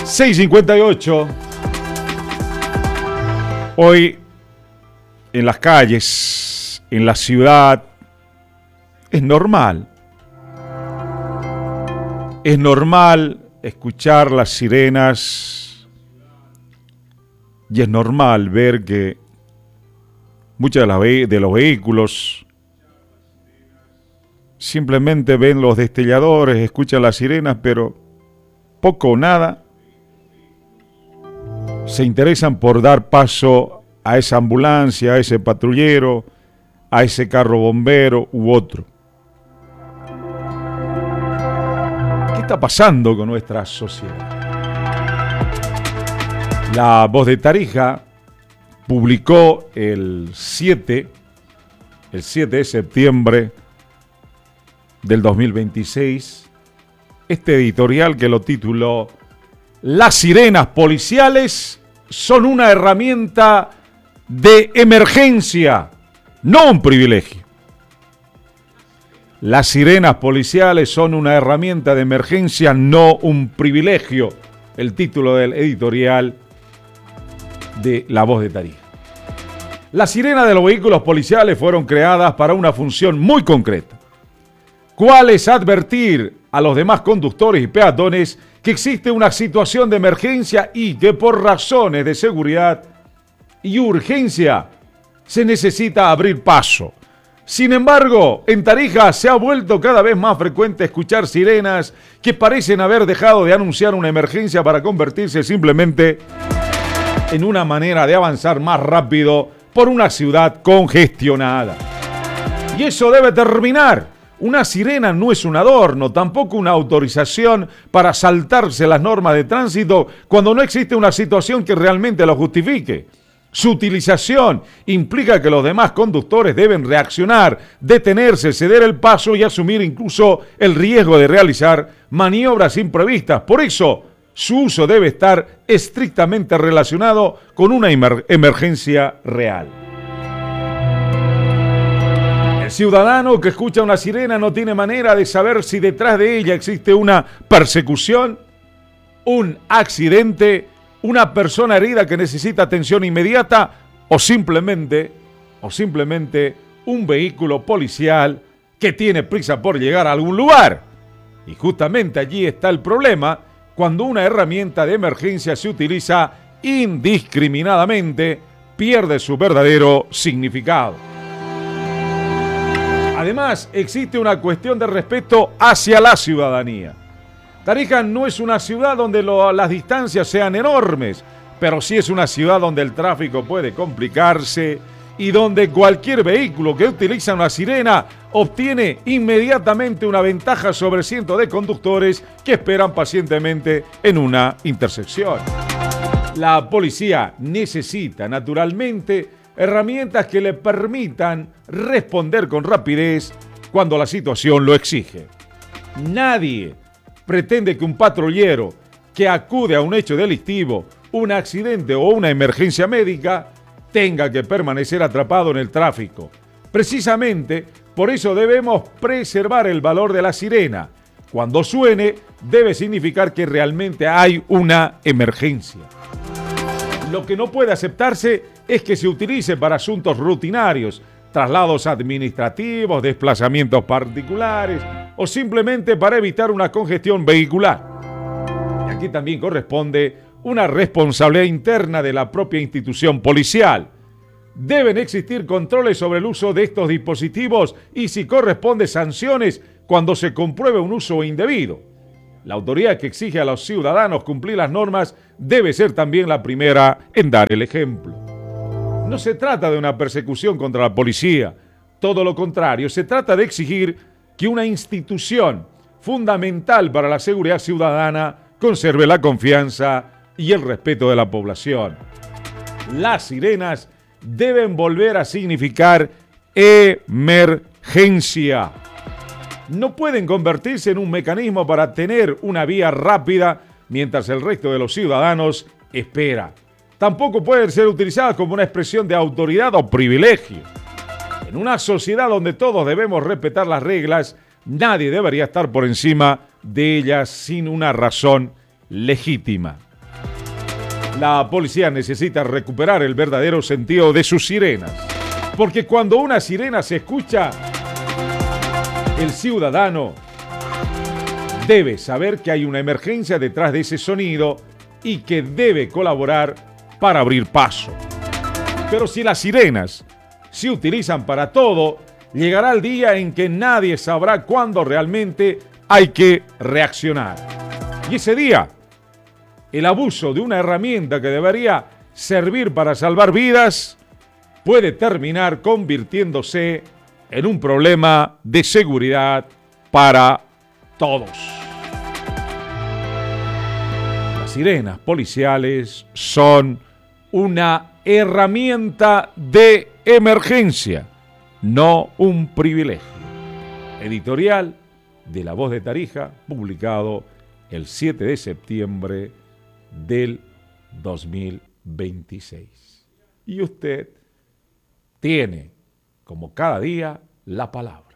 6:58. Hoy en las calles, en la ciudad, es normal. Es normal escuchar las sirenas y es normal ver que muchos de los vehículos simplemente ven los destelladores, escuchan las sirenas, pero poco o nada se interesan por dar paso a esa ambulancia, a ese patrullero, a ese carro bombero u otro. ¿Qué está pasando con nuestra sociedad? La Voz de Tarija publicó el 7 de septiembre del 2026 este editorial que lo tituló "Las sirenas policiales son una herramienta de emergencia, no un privilegio". Las sirenas policiales son una herramienta de emergencia, no un privilegio. El título del editorial de La Voz de Tarija. Las sirenas de los vehículos policiales fueron creadas para una función muy concreta. ¿Cuál es? Advertir a los demás conductores y peatones que existe una situación de emergencia y que por razones de seguridad y urgencia se necesita abrir paso. Sin embargo, en Tarija se ha vuelto cada vez más frecuente escuchar sirenas que parecen haber dejado de anunciar una emergencia para convertirse simplemente en una manera de avanzar más rápido por una ciudad congestionada. Y eso debe terminar. Una sirena no es un adorno, tampoco una autorización para saltarse las normas de tránsito cuando no existe una situación que realmente lo justifique. Su utilización implica que los demás conductores deben reaccionar, detenerse, ceder el paso y asumir incluso el riesgo de realizar maniobras imprevistas. Por eso, su uso debe estar estrictamente relacionado con una emergencia real. El ciudadano que escucha una sirena no tiene manera de saber si detrás de ella existe una persecución, un accidente, una persona herida que necesita atención inmediata o simplemente un vehículo policial que tiene prisa por llegar a algún lugar. Y justamente allí está el problema cuando una herramienta de emergencia se utiliza indiscriminadamente, pierde su verdadero significado. Además, existe una cuestión de respeto hacia la ciudadanía. Tarija no es una ciudad donde las distancias sean enormes, pero sí es una ciudad donde el tráfico puede complicarse y donde cualquier vehículo que utiliza una sirena obtiene inmediatamente una ventaja sobre cientos de conductores que esperan pacientemente en una intersección. La policía necesita, naturalmente, herramientas que le permitan responder con rapidez cuando la situación lo exige. Nadie pretende que un patrullero que acude a un hecho delictivo, un accidente o una emergencia médica tenga que permanecer atrapado en el tráfico. Precisamente por eso debemos preservar el valor de la sirena. Cuando suene, debe significar que realmente hay una emergencia. Lo que no puede aceptarse es que se utilice para asuntos rutinarios, traslados administrativos, desplazamientos particulares o simplemente para evitar una congestión vehicular. Y aquí también corresponde una responsabilidad interna de la propia institución policial. Deben existir controles sobre el uso de estos dispositivos y, si corresponde, sanciones cuando se compruebe un uso indebido. La autoridad que exige a los ciudadanos cumplir las normas debe ser también la primera en dar el ejemplo. No se trata de una persecución contra la policía, todo lo contrario, se trata de exigir que una institución fundamental para la seguridad ciudadana conserve la confianza y el respeto de la población. Las sirenas deben volver a significar emergencia. No pueden convertirse en un mecanismo para tener una vía rápida mientras el resto de los ciudadanos espera. Tampoco pueden ser utilizadas como una expresión de autoridad o privilegio. En una sociedad donde todos debemos respetar las reglas, nadie debería estar por encima de ellas sin una razón legítima. La policía necesita recuperar el verdadero sentido de sus sirenas. Porque cuando una sirena se escucha, el ciudadano debe saber que hay una emergencia detrás de ese sonido y que debe colaborar para abrir paso. Pero si las sirenas se utilizan para todo, llegará el día en que nadie sabrá cuándo realmente hay que reaccionar. Y ese día, el abuso de una herramienta que debería servir para salvar vidas puede terminar convirtiéndose en un problema de seguridad para todos. Las sirenas policiales son una herramienta de emergencia, no un privilegio. Editorial de La Voz de Tarija, publicado el 7 de septiembre del 2026. Y usted tiene, como cada día, la palabra.